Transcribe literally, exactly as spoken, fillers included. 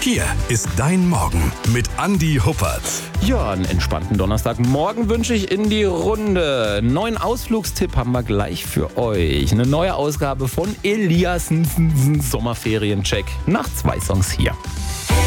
Hier ist dein Morgen mit Andi Huppert. Ja, einen entspannten Donnerstagmorgen wünsche ich in die Runde. Neuen Ausflugstipp haben wir gleich für euch. Eine neue Ausgabe von Elias Sommerferiencheck nach zwei Songs hier.